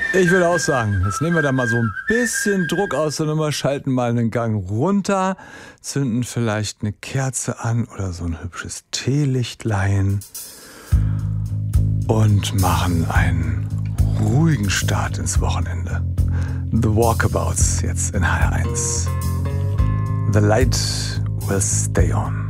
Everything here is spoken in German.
Ich würde auch sagen, jetzt nehmen wir da mal so ein bisschen Druck aus der Nummer, schalten mal einen Gang runter, zünden vielleicht eine Kerze an oder so ein hübsches Teelichtlein und machen einen ruhigen Start ins Wochenende. The Walkabouts jetzt in HR1. The light will stay on.